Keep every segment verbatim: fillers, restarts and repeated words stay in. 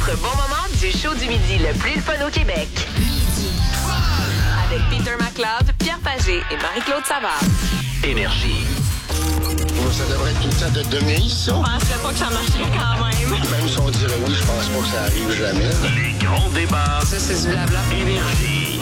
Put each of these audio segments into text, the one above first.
votre bon moment du show du midi le plus fun au Québec. Avec Peter McLeod, Pierre Pagé et Marie-Claude Savard. Énergie. Ça devrait tout le temps de donner, ça. Je penserais pas que ça marcherait quand même. Même si on dirait oui, je pense pas que ça arrive jamais. Les grands débats. Ça, c'est du blabla. Énergie.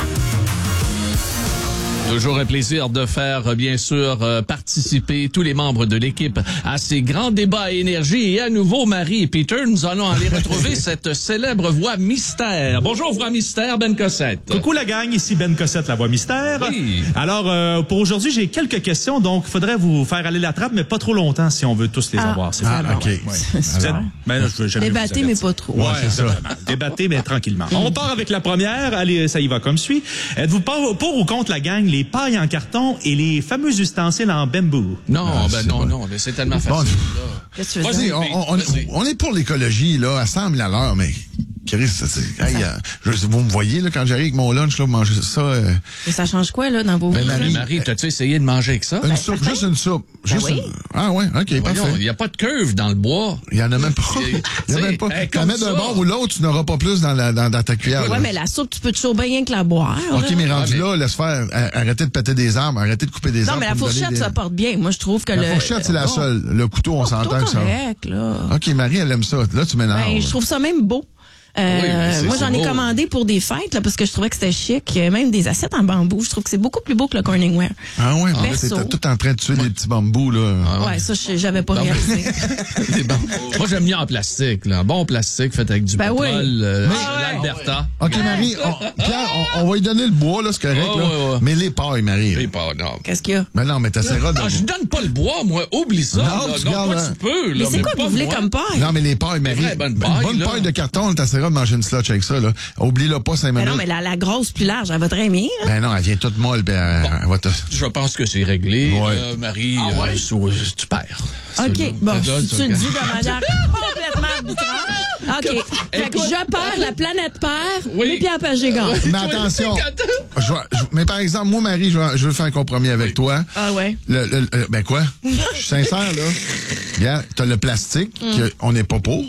Toujours un plaisir de faire, bien sûr, euh, participer tous les membres de l'équipe à ces grands débats à énergie. Et à nouveau, Marie et Peter, nous allons aller retrouver cette célèbre voix mystère. Bonjour, voix mystère, Ben Cossette. Coucou la gang, ici Ben Cossette, la voix mystère. Oui. Alors, euh, pour aujourd'hui, j'ai quelques questions, donc il faudrait vous faire aller la trappe, mais pas trop longtemps si on veut tous les Ah. avoir. C'est Ah, bon. OK. Ouais. Vous êtes- ben, là, je veux jamais Débattez, vous mais avertir. pas trop. Ouais, c'est ça. Débattez, mais tranquillement. On part avec la première. Allez, ça y va comme suit. Êtes-vous pour, pour ou contre la gang, les pailles en carton et les fameux ustensiles en bambou? Non, Ah, ben c'est non, bon. non, mais c'est tellement Bon, facile. Qu'est-ce que tu veux Vas-y, dire? on, on, on, Vas-y. on est pour l'écologie, là, à cent mille à l'heure, mais Chris, ça, c'est, hey, euh, je- vous me voyez, là, quand j'arrive avec mon lunch, là, manger ça, euh, Mais ça change quoi, là, dans vos... Ben, vies? Marie, Marie, t'as-tu essayé de manger avec ça? une soupe, juste une soupe. Juste oui. une- Ah ouais, OK, Voyons, parfait. il n'y a pas de curve dans le bois. Il y en a même pas. Il- Il y en a même t'sais, pas. hey, T'en comme mets d'un ça. bord ou l'autre, tu n'auras pas plus dans, la, dans, dans ta cuillère. Ouais, là. mais la soupe, tu peux toujours bien que la boire. OK, là. mais rendu Ouais, mais- là, laisse faire. a- Arrêtez de péter des arbres, arrêtez de couper des Non, arbres. mais la pour me donner fourchette, des- ça porte bien. Moi, je trouve que La le... fourchette, c'est la bon. seule. Le couteau, on Oh, s'entend plutôt que ça. correct, là. OK, Marie, elle aime ça. Là, tu m'énerves. Ben, je trouve ça même beau. Euh, Oui, mais c'est- moi, j'en c'est ai beau. commandé pour des fêtes, là, parce que je trouvais que c'était chic. Euh, Même des assiettes en bambou. Je trouve que c'est beaucoup plus beau que le Corningware. Ah ouais, mais Perso. t'es tout en train de tuer des petits bambous, là. Ouais, ça, je- j'avais pas Non, mais- réalisé. C'est bon. Moi, j'aime bien en plastique, là. Un bon plastique fait avec du Ben pétrole, oui. euh, Ah ouais. l'Alberta. OK, Marie, on, Pierre, on, on va lui donner le bois, là, c'est correct, Oh, là. ouais, ouais. Mais les pailles, Marie. Oui, pas, non. Qu'est-ce qu'il y a? Mais non, mais t'essaieras de... Ah, je donne pas le bois, moi. Oublie ça. Non, là. tu non gardes, pas hein. tu peux, là. Mais c'est quoi que pas vous voulez moi. comme paille? Non, mais les pailles, Marie. vraie bonne Une paille, bonne là. paille de carton, t'essaieras de manger une slotch avec ça, là. Oublie-le pas cinq Ben minutes. non, mais la, la grosse plus large, elle va très bien, là. Ben non, elle vient toute molle, ben, elle, elle va te... Je pense que c'est réglé. Ouais. Euh, Marie, euh, sou- tu perds. OK, C'est- bon, c'est- tu, c'est- tu le dis de manière complètement arbitraire. OK, fait que je perds, la planète perd, Oui. mais Pierre Pagé gagne. Mais attention, je vais- je- mais par exemple, moi, Marie, je veux, je veux faire un compromis avec toi. Ah ouais? Le, le- le- ben quoi? Je suis sincère, là. Regarde, t'as le plastique, que on n'est pas pour.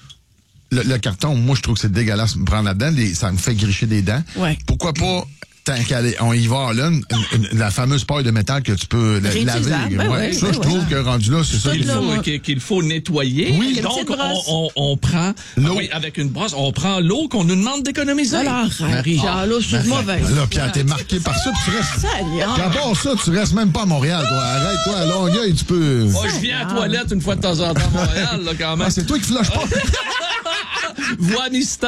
Le, le carton, moi, je trouve que c'est dégueulasse de me prendre là-dedans. Les- ça me fait gricher des dents. Ouais. Pourquoi pas, tant qu'à aller- on y va, là, une- une- la fameuse paille de métal que tu peux la- Réutilisable, laver. ben Ouais. ouais, ça, ben je ouais. trouve que rendu là, c'est ça. Qu'il qu'il là, faut, moi. qu'il qu'il faut nettoyer. Oui. Et donc, Avec une petite on, brosse. on, on prend L'eau. oui, avec une brosse, on prend l'eau qu'on nous demande d'économiser. Alors, arrête, Marie. Pierre, là, je suis mauvaise. Là, Pierre, t'es marqué par ça, puis tu restes... Seigneur. Qu'à part ça, tu restes même pas à Montréal, toi. Arrête-toi, à Longueuil, tu peux... Moi, je viens à la toilette une fois de temps en temps à Montréal, là, quand même. Ah, c'est toi qui flushes pas. Voix mystère.